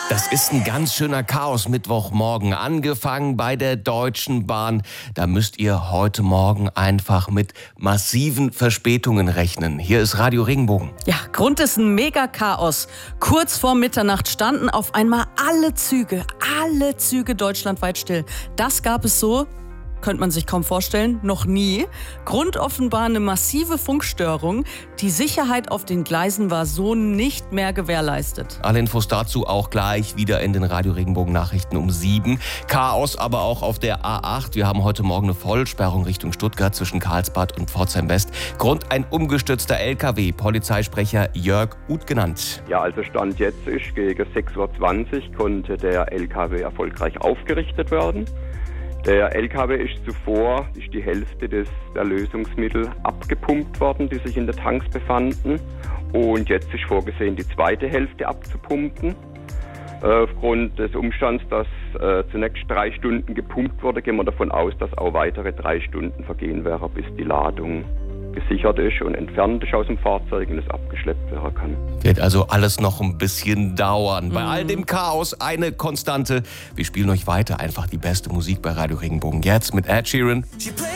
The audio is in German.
Das ist ein ganz schöner Chaos-Mittwochmorgen, angefangen bei der Deutschen Bahn. Da müsst ihr heute Morgen einfach mit massiven Verspätungen rechnen. Hier ist Radio Regenbogen. Ja, Grund ist ein Mega-Chaos. Kurz vor Mitternacht standen auf einmal alle Züge deutschlandweit still. Das gab es so, könnte man sich kaum vorstellen, noch nie. Grund offenbar eine massive Funkstörung. Die Sicherheit auf den Gleisen war so nicht mehr gewährleistet. Alle Infos dazu auch gleich wieder in den Radio Regenbogen Nachrichten um 7. Chaos aber auch auf der A8. Wir haben heute Morgen eine Vollsperrung Richtung Stuttgart zwischen Karlsbad und Pforzheim West. Grund ein umgestürzter LKW. Polizeisprecher Jörg Uth genannt. Ja, also Stand jetzt ist, gegen 6:20 Uhr konnte der LKW erfolgreich aufgerichtet werden. Der LKW ist die Hälfte der Lösungsmittel abgepumpt worden, die sich in den Tanks befanden. Und jetzt ist vorgesehen, die zweite Hälfte abzupumpen. Aufgrund des Umstands, dass zunächst 3 Stunden gepumpt wurde, gehen wir davon aus, dass auch weitere 3 Stunden vergehen werden, bis die Ladung gesichert ist und entfernt ist aus dem Fahrzeug und es abgeschleppt werden kann. Wird also alles noch ein bisschen dauern. Bei all dem Chaos eine Konstante. Wir spielen euch weiter einfach die beste Musik bei Radio Regenbogen. Jetzt mit Ed Sheeran.